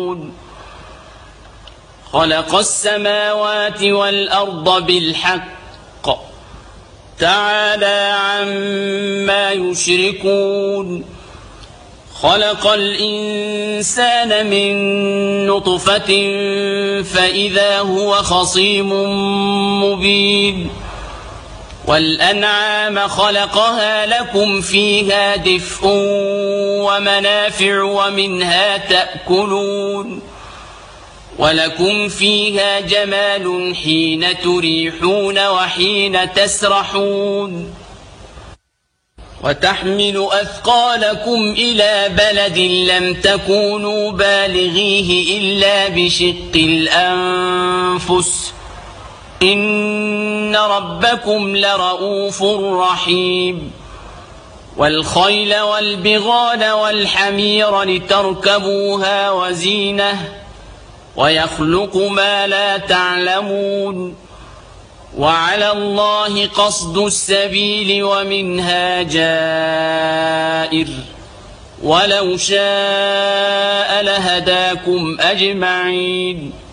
تشركون خلق السماوات والأرض بالحق تعالى عما يشركون خلق الإنسان من نطفة فإذا هو خصيم مبين والأنعام خلقها لكم فيها دفء ومنافع ومنها تأكلون ولكم فيها جمال حين تريحون وحين تسرحون وتحمل أثقالكم إلى بلد لم تكونوا بالغيه إلا بشق الأنفس إن ربكم لرؤوف رحيم والخيل والبغال والحمير لتركبوها وزينة ويخلق ما لا تعلمون وعلى الله قصد السبيل ومنها جائر ولو شاء لهداكم أجمعين